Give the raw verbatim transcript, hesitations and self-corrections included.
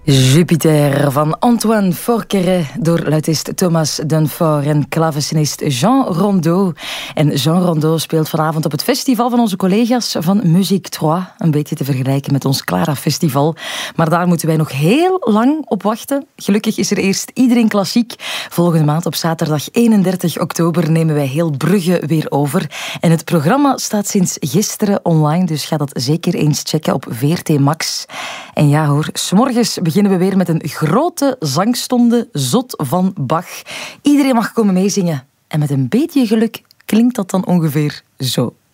Jupiter van Antoine Forqueret door luitist Thomas Dunfort en klavecinist Jean Rondeau. En Jean Rondeau speelt vanavond op het festival van onze collega's van Musique drie. Een beetje te vergelijken met ons Clara Festival. Maar daar moeten wij nog heel lang op wachten. Gelukkig is er eerst Iedereen Klassiek. Volgende maand op zaterdag eenendertig oktober nemen wij heel Brugge weer over. En het programma staat sinds gisteren online, dus ga dat zeker eens checken op V R T Max. En ja hoor, 's morgens beginnen we weer met een grote zangstonde Zot van Bach. Iedereen mag komen meezingen. En met een beetje geluk klinkt dat dan ongeveer zo.